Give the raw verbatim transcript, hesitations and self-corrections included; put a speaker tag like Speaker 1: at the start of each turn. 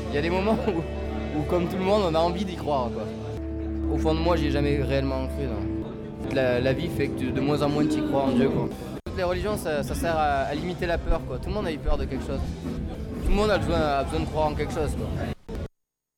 Speaker 1: Il y a des moments où, où, comme tout le monde, on a envie d'y croire, quoi. Au fond de moi, j'y ai jamais réellement cru, non. La, la vie fait que de moins en moins tu y crois en Dieu, quoi. Toutes les religions, ça, ça sert à, à limiter la peur, quoi. Tout le monde a eu peur de quelque chose. Tout le monde a besoin, a besoin de croire en quelque chose, quoi.